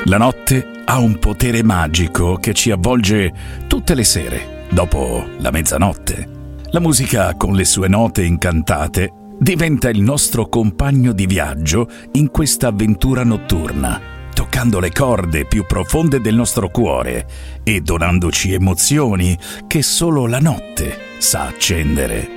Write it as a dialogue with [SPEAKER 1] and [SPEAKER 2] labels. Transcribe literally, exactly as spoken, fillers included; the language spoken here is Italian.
[SPEAKER 1] La notte ha un potere magico che ci avvolge tutte le sere, dopo la mezzanotte. La musica, con le sue note incantate, diventa il nostro compagno di viaggio in questa avventura notturna, toccando le corde più profonde del nostro cuore e donandoci emozioni che solo la notte sa accendere.